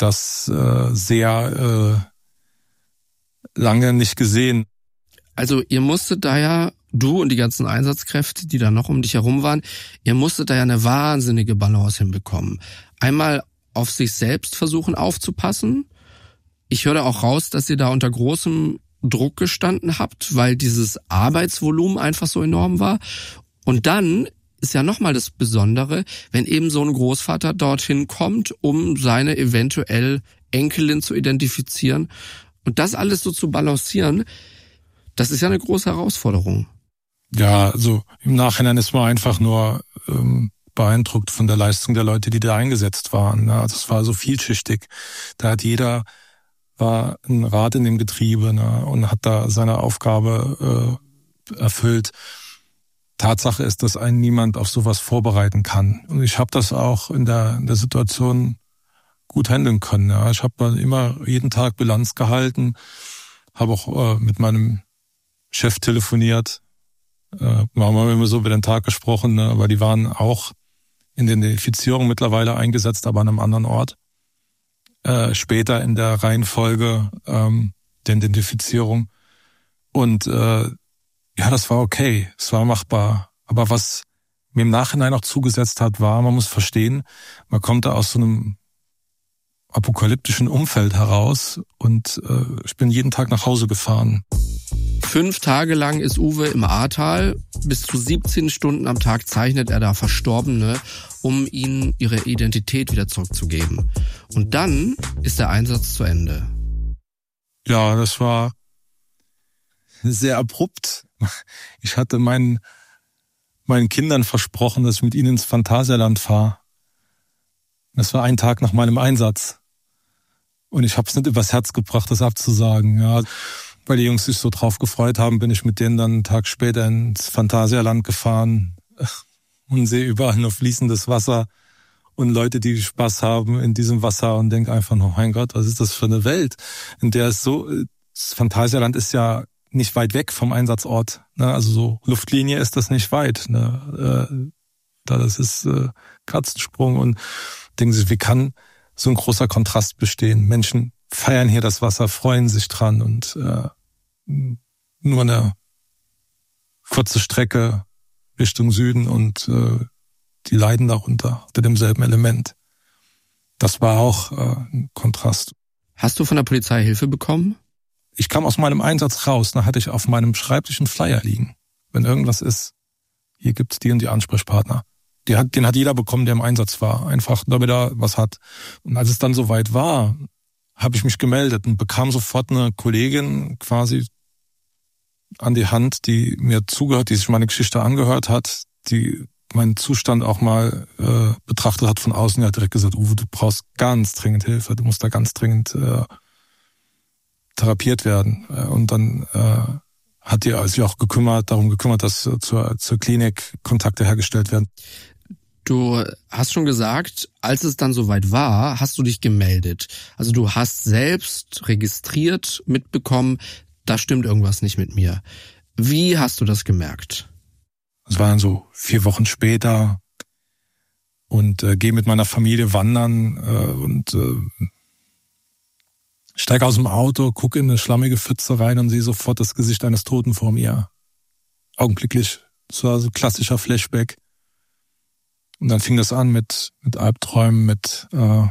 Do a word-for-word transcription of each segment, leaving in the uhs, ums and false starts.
das äh, sehr äh, lange nicht gesehen. Also ihr musstet da ja, du und die ganzen Einsatzkräfte, die da noch um dich herum waren, ihr musstet da ja eine wahnsinnige Balance hinbekommen. Einmal auf sich selbst versuchen aufzupassen. Ich höre auch raus, dass ihr da unter großem Druck gestanden habt, weil dieses Arbeitsvolumen einfach so enorm war. Und dann ist ja nochmal das Besondere, wenn eben so ein Großvater dorthin kommt, um seine eventuell Enkelin zu identifizieren. Und das alles so zu balancieren, das ist ja eine große Herausforderung. Ja, also im Nachhinein ist man einfach nur ähm, beeindruckt von der Leistung der Leute, die da eingesetzt waren. Ne? Also es war so vielschichtig. Da hat jeder, war ein Rad in dem Getriebe, ne? Und hat da seine Aufgabe äh, erfüllt. Tatsache ist, dass einen niemand auf sowas vorbereiten kann. Und ich habe das auch in der, in der Situation gut handeln können. Ja. Ich habe immer jeden Tag Bilanz gehalten, habe auch äh, mit meinem Chef telefoniert, äh, wir haben immer so über den Tag gesprochen, ne, aber die waren auch in der Identifizierung mittlerweile eingesetzt, aber an einem anderen Ort. Äh, später in der Reihenfolge ähm, der Identifizierung. Und äh, ja, das war okay, es war machbar. Aber was mir im Nachhinein auch zugesetzt hat, war, man muss verstehen, man kommt da aus so einem apokalyptischen Umfeld heraus und äh, ich bin jeden Tag nach Hause gefahren. Fünf Tage lang ist Uwe im Ahrtal. Bis zu siebzehn Stunden am Tag zeichnet er da Verstorbene, um ihnen ihre Identität wieder zurückzugeben. Und dann ist der Einsatz zu Ende. Ja, das war sehr abrupt. Ich hatte meinen, meinen Kindern versprochen, dass ich mit ihnen ins Phantasialand fahre. Das war ein Tag nach meinem Einsatz. Und ich habe es nicht übers Herz gebracht, das abzusagen. Ja, weil die Jungs sich so drauf gefreut haben, bin ich mit denen dann einen Tag später ins Phantasialand gefahren und sehe überall nur fließendes Wasser und Leute, die Spaß haben in diesem Wasser und denke einfach nur, mein Gott, was ist das für eine Welt, in der es so, das Phantasialand ist ja nicht weit weg vom Einsatzort, ne? Also so Luftlinie ist das nicht weit, ne? Da das ist äh, Katzensprung und denken sich, wie kann so ein großer Kontrast bestehen? Menschen feiern hier das Wasser, freuen sich dran und äh, nur eine kurze Strecke Richtung Süden und äh, die leiden darunter, unter demselben Element. Das war auch äh, ein Kontrast. Hast du von der Polizei Hilfe bekommen? Ich kam aus meinem Einsatz raus, da hatte ich auf meinem Schreibtisch einen Flyer liegen. Wenn irgendwas ist, hier gibt's die und die Ansprechpartner. Die hat, den hat jeder bekommen, der im Einsatz war, einfach damit er was hat. Und als es dann soweit war, habe ich mich gemeldet und bekam sofort eine Kollegin quasi an die Hand, die mir zugehört, die sich meine Geschichte angehört hat, die meinen Zustand auch mal äh, betrachtet hat von außen. Die hat direkt gesagt, Uwe, du brauchst ganz dringend Hilfe, du musst da ganz dringend äh, therapiert werden. Und dann äh, hat die sich auch gekümmert, darum gekümmert, dass äh, zur, zur Klinik Kontakte hergestellt werden. Du hast schon gesagt, als es dann soweit war, hast du dich gemeldet. Also du hast selbst registriert, mitbekommen, da stimmt irgendwas nicht mit mir. Wie hast du das gemerkt? Es waren so vier Wochen später und äh, gehe mit meiner Familie wandern äh, und äh, steige aus dem Auto, gucke in eine schlammige Pfütze rein und sehe sofort das Gesicht eines Toten vor mir. Augenblicklich. Das war so ein klassischer Flashback. Und dann fing das an mit mit Albträumen, mit äh,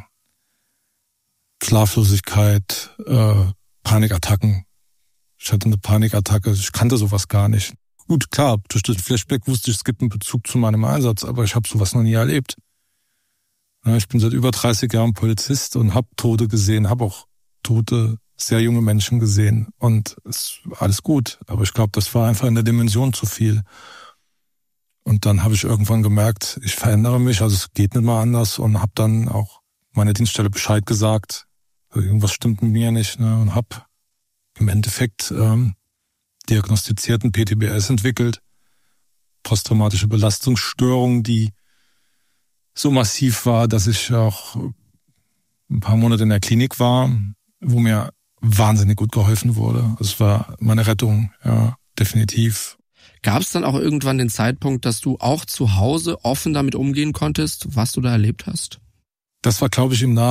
Schlaflosigkeit, äh, Panikattacken. Ich hatte eine Panikattacke, ich kannte sowas gar nicht. Gut, klar, durch das Flashback wusste ich, es gibt einen Bezug zu meinem Einsatz, aber ich habe sowas noch nie erlebt. Ja, ich bin seit über dreißig Jahren Polizist und habe Tote gesehen, habe auch tote, sehr junge Menschen gesehen und es war alles gut. Aber ich glaube, das war einfach in der Dimension zu viel. Und dann habe ich irgendwann gemerkt, ich verändere mich, also es geht nicht mehr anders und habe dann auch meiner Dienststelle Bescheid gesagt, irgendwas stimmt mit mir nicht, ne, und habe im Endeffekt ähm, diagnostizierten P T B S entwickelt, posttraumatische Belastungsstörung, die so massiv war, dass ich auch ein paar Monate in der Klinik war, wo mir wahnsinnig gut geholfen wurde. Es war meine Rettung, ja, definitiv. Gab es dann auch irgendwann den Zeitpunkt, dass du auch zu Hause offen damit umgehen konntest, was du da erlebt hast? Das war, glaube ich, im Nach